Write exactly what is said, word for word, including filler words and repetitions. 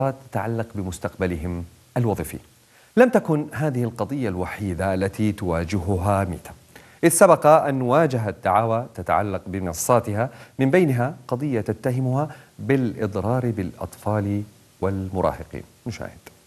تتعلق بمستقبلهم الوظيفي. لم تكن هذه القضية الوحيدة التي تواجهها ميتا، إذ سبق أن واجهت دعاوى تتعلق بمنصاتها، من بينها قضية تتهمها بالإضرار بالأطفال والمراهقين. نشاهد.